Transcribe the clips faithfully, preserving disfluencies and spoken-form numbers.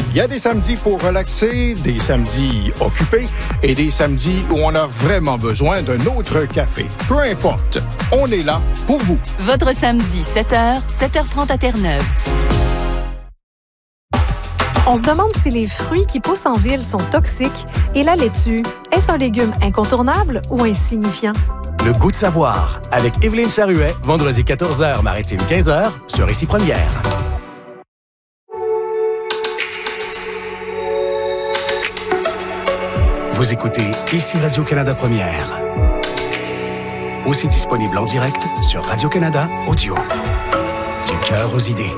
Il y a des samedis pour relaxer, des samedis occupés et des samedis où on a vraiment besoin d'un autre café. Peu importe, on est là pour vous. Votre samedi, sept heures, sept heures trente à Terre-Neuve. On se demande si les fruits qui poussent en ville sont toxiques et la laitue, est-ce un légume incontournable ou insignifiant? Le goût de savoir avec Évelyne Charuet, vendredi quatorze heures, maritime quinze heures, sur Ici Première. Vous écoutez Ici Radio-Canada Première. Aussi disponible en direct sur Radio-Canada Audio. Du cœur aux idées.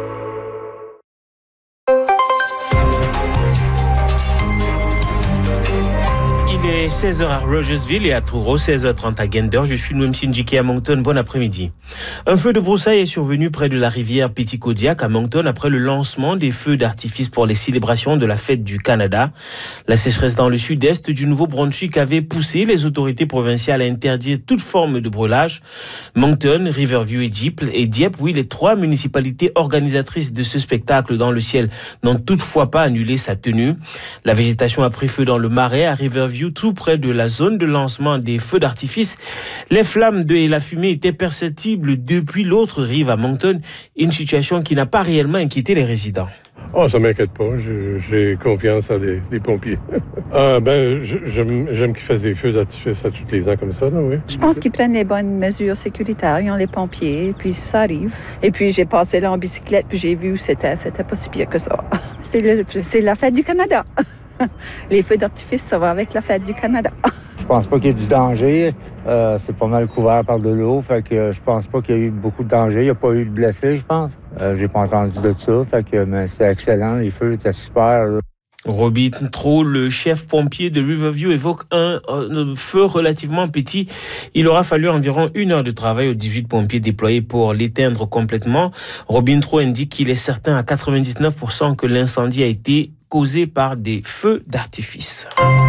Il est seize heures à Rogersville et à Truro, seize heures trente à Gander. Je suis Noem Sinjiki à Moncton. Bon après-midi. Un feu de broussailles est survenu près de la rivière Petit Kodiak à Moncton après le lancement des feux d'artifice pour les célébrations de la fête du Canada. La sécheresse dans le sud-est du Nouveau-Brunswick avait poussé les autorités provinciales à interdire toute forme de brûlage. Moncton, Riverview et Dieppe, et Dieppe, oui, les trois municipalités organisatrices de ce spectacle dans le ciel n'ont toutefois pas annulé sa tenue. La végétation a pris feu dans le marais à Riverview, tout près de la zone de lancement des feux d'artifice. Les flammes de et la fumée étaient perceptibles depuis l'autre rive à Moncton, une situation qui n'a pas réellement inquiété les résidents. Oh, ça m'inquiète pas. Je, j'ai confiance en les, les pompiers. ah, ben, je, j'aime, j'aime qu'ils fassent des feux d'artifice à tous les ans comme ça, là, oui. Je pense qu'ils prennent les bonnes mesures sécuritaires. Ils ont les pompiers, puis ça arrive. Et puis, j'ai passé là en bicyclette, puis j'ai vu que c'était, c'était pas si pire que ça. C'est, le, c'est la fête du Canada. Les feux d'artifice, ça va avec la fête du Canada. Je pense pas qu'il y ait du danger. Euh, c'est pas mal couvert par de l'eau, fait que je pense pas qu'il y a eu beaucoup de danger. Il n'y a pas eu de blessés, je pense. Euh, j'ai pas entendu de ça, fait que mais c'était excellent. Les feux étaient super. Là. Robin Tro, le chef pompier de Riverview, évoque un, un feu relativement petit. Il aura fallu environ une heure de travail aux dix-huit pompiers déployés pour l'éteindre complètement. Robin Tro indique qu'il est certain à quatre-vingt-dix-neuf pour cent que l'incendie a été causé par des feux d'artifice.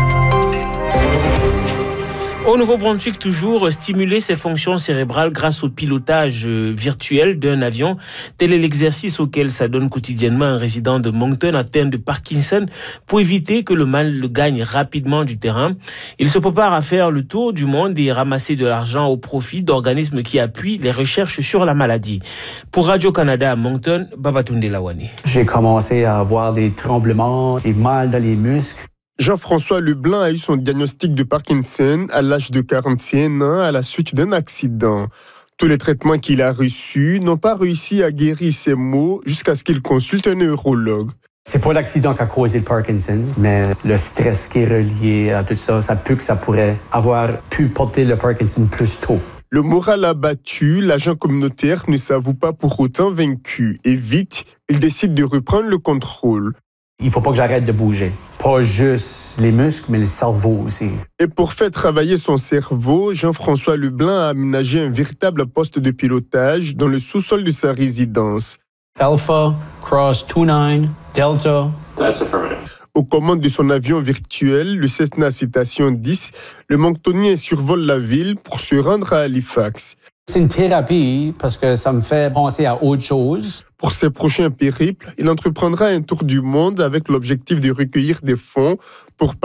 Au Nouveau-Brunswick, toujours, stimuler ses fonctions cérébrales grâce au pilotage virtuel d'un avion. Tel est l'exercice auquel s'adonne quotidiennement un résident de Moncton atteint de Parkinson pour éviter que le mal le gagne rapidement du terrain. Il se prépare à faire le tour du monde et ramasser de l'argent au profit d'organismes qui appuient les recherches sur la maladie. Pour Radio-Canada à Moncton, Babatunde Lawani. J'ai commencé à avoir des tremblements, des mal dans les muscles. Jean-François Leblanc a eu son diagnostic de Parkinson à l'âge de quarante et un ans à la suite d'un accident. Tous les traitements qu'il a reçus n'ont pas réussi à guérir ses maux jusqu'à ce qu'il consulte un neurologue. C'est pas l'accident qui a causé le Parkinson, mais le stress qui est relié à tout ça, ça peut que ça pourrait avoir pu porter le Parkinson plus tôt. Le moral abattu, l'agent communautaire ne s'avoue pas pour autant vaincu. Et vite, il décide de reprendre le contrôle. Il faut pas que j'arrête de bouger. Pas juste les muscles, mais le cerveau aussi. Et pour faire travailler son cerveau, Jean-François Leblanc a aménagé un véritable poste de pilotage dans le sous-sol de sa résidence. Alpha, Cross vingt-neuf, Delta. That's affirmative. Aux commandes de son avion virtuel, le Cessna Citation dix, le Monctonien survole la ville pour se rendre à Halifax. C'est une thérapie parce que ça me fait penser à autre chose. Pour ses prochains périples, il entreprendra un tour du monde avec l'objectif de recueillir des fonds pour